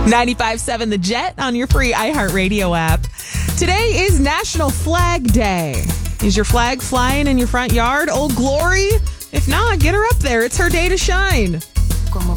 95.7 The Jet on your free iHeartRadio app. Today is National Flag Day. Is your flag flying in your front yard? Old Glory? If not, get her up there. It's her day to shine. Como